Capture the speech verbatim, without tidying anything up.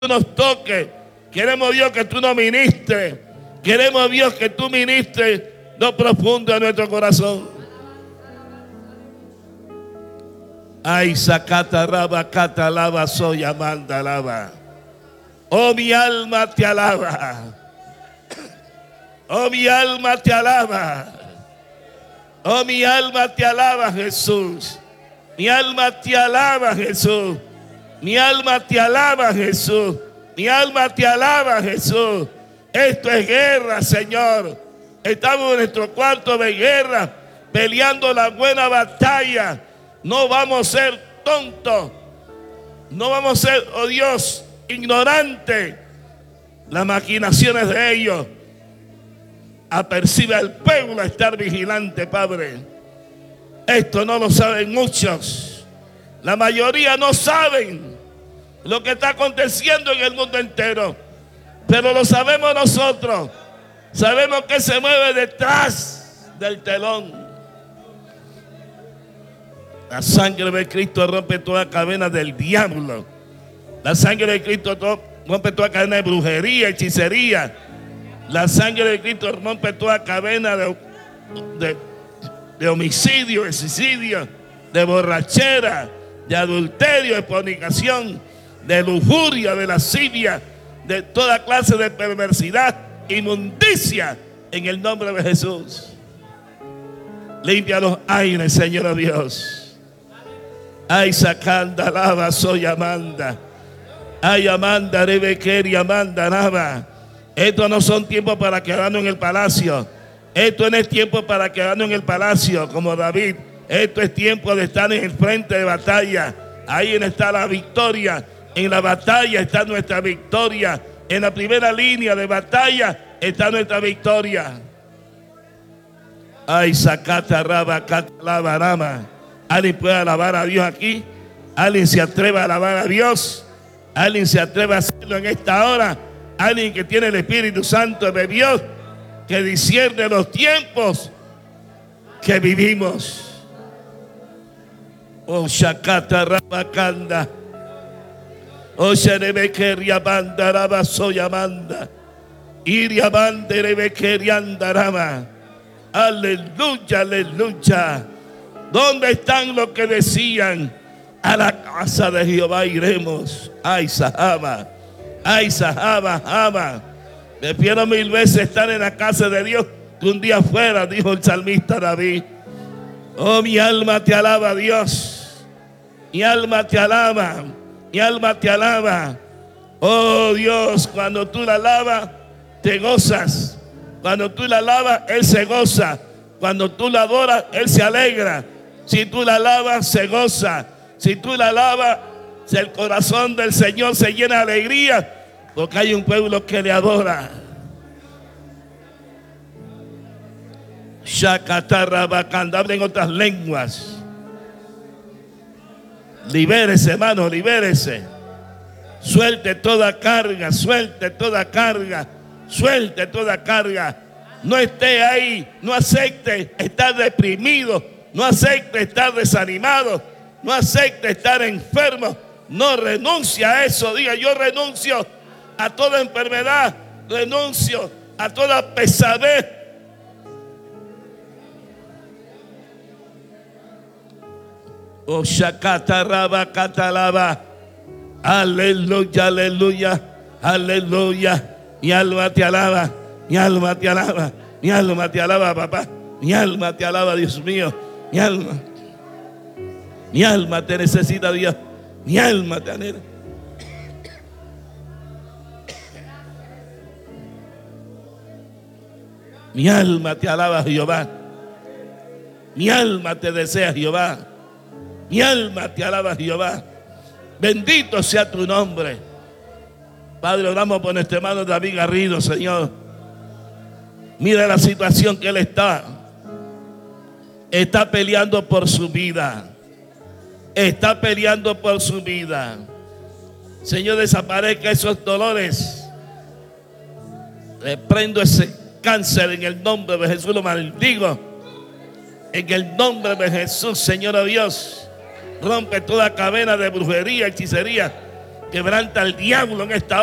tú nos toques. Queremos, Dios, que tú nos ministres. Queremos, Dios, que tú ministres lo profundo de nuestro corazón. Ay, sacata raba, cata lava, soy amanda lava. Oh, mi alma te alaba. Oh, mi alma te alaba. Oh, mi alma te alaba, Jesús. Mi alma te alaba, Jesús. Mi alma te alaba, Jesús. Mi alma te alaba, Jesús. Esto es guerra, Señor. Estamos en nuestro cuarto de guerra, peleando la buena batalla. No vamos a ser tontos. No vamos a ser, oh Dios, ignorantes. Las maquinaciones de ellos. Apercibe al pueblo a estar vigilante, Padre. Esto no lo saben muchos. La mayoría no saben lo que está aconteciendo en el mundo entero. Pero lo sabemos nosotros. Sabemos que se mueve detrás del telón. La sangre de Cristo rompe toda cadena del diablo. La sangre de Cristo rompe toda cadena de brujería, hechicería. La sangre de Cristo rompe toda cadena de, de, de homicidio, de suicidio, de borrachera, de adulterio, de fornicación, de lujuria, de lascivia, de toda clase de perversidad, inmundicia, en el nombre de Jesús. Limpia los aires, Señor Dios. Ay, sacanda, lava, soy Amanda. Ay, Amanda, Rebequeri, Amanda, lava. Esto no son tiempos para quedarnos en el palacio. Esto no es tiempo para quedarnos en el palacio como David. Esto es tiempo de estar en el frente de batalla. Ahí está la victoria. En la batalla está nuestra victoria. En la primera línea de batalla está nuestra victoria. Ay, sacata, raba, cata, lava, rama. ¿Alguien puede alabar a Dios aquí? ¿Alguien se atreve a alabar a Dios? ¿Alguien se atreve a hacerlo en esta hora? Alguien que tiene el Espíritu Santo de Dios, que discierne los tiempos que vivimos. Oh, Shakata Rabakanda. Oh, Sherebekeria Banda Raba Soyamanda. Iria Banda Rebekeria Andarama. Aleluya, aleluya. ¿Dónde están los que decían? A la casa de Jehová iremos? Ay, Sahaba. Ay, Sahaba, Sahaba. Prefiero mil veces estar en la casa de Dios que un día fuera, dijo el salmista David. Oh, mi alma te alaba, Dios. Mi alma te alaba. Mi alma te alaba. Oh, Dios, cuando tú la alabas, te gozas. Cuando tú la alabas, Él se goza. Cuando tú la adoras, Él se alegra. Si tú la alabas, se goza. Si tú la alabas, el corazón del Señor se llena de alegría, porque hay un pueblo que le adora. Shakatarabakanda, hablen otras lenguas. Libérese, hermano, libérese. Suelte toda carga, suelte toda carga, suelte toda carga. No esté ahí, no acepte estar deprimido, no acepte estar desanimado, no acepte estar enfermo. No renuncia a eso. Diga, yo renuncio a toda enfermedad, renuncio a toda pesadez. Oh, Shakata Raba Catalaba. Aleluya, aleluya, aleluya. Mi alma te alaba, mi alma te alaba, mi alma te alaba, papá. Mi alma te alaba, Dios mío. Mi alma, mi alma te necesita, Dios. Mi alma te anhela. Mi alma te alaba, Jehová. Mi alma te desea, Jehová. Mi alma te alaba, Jehová. Bendito sea tu nombre. Padre, oramos por nuestro hermano David Garrido, Señor. Mira la situación que él está. Está peleando por su vida. Está peleando por su vida. Señor, desaparezca esos dolores. Reprendo ese cáncer en el nombre de Jesús, lo maldigo. En el nombre de Jesús, Señor Dios. Rompe toda cadena de brujería, hechicería. Quebranta al diablo en esta hora.